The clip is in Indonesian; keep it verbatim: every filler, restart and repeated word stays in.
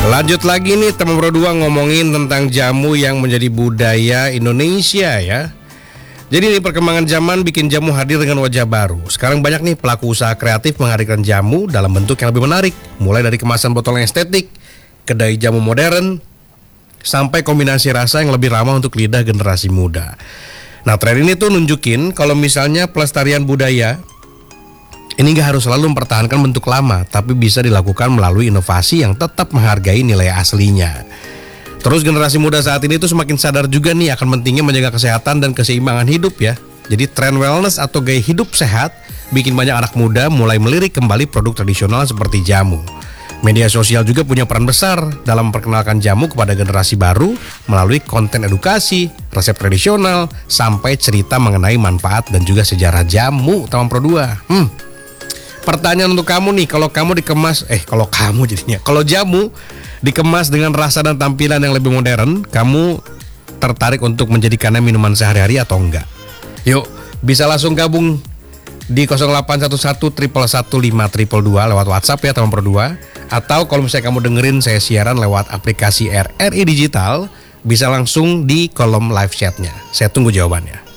Lanjut lagi nih teman Pro dua ngomongin tentang jamu yang menjadi budaya Indonesia ya. Jadi nih perkembangan zaman bikin jamu hadir dengan wajah baru. Sekarang banyak nih pelaku usaha kreatif menghadirkan jamu dalam bentuk yang lebih menarik. Mulai dari kemasan botol yang estetik, kedai jamu modern, sampai kombinasi rasa yang lebih ramah untuk lidah generasi muda. Nah tren ini tuh nunjukin kalau misalnya pelestarian budaya ini gak harus selalu mempertahankan bentuk lama, tapi bisa dilakukan melalui inovasi yang tetap menghargai nilai aslinya. Terus generasi muda saat ini tuh semakin sadar juga nih akan pentingnya menjaga kesehatan dan keseimbangan hidup ya. Jadi tren wellness atau gaya hidup sehat bikin banyak anak muda mulai melirik kembali produk tradisional seperti jamu. Media sosial juga punya peran besar dalam memperkenalkan jamu kepada generasi baru melalui konten edukasi, resep tradisional, sampai cerita mengenai manfaat dan juga sejarah jamu teman Pro dua. Hmm. Pertanyaan untuk kamu nih, kalau kamu dikemas, eh kalau kamu jadinya, kalau jamu dikemas dengan rasa dan tampilan yang lebih modern, kamu tertarik untuk menjadikannya minuman sehari-hari atau enggak? Yuk, bisa langsung gabung di nol delapan satu satu satu satu lima dua dua lewat WhatsApp ya teman Pro dua. Atau kalau misalnya kamu dengerin saya siaran lewat aplikasi R R I Digital, bisa langsung di kolom live chatnya. Saya tunggu jawabannya.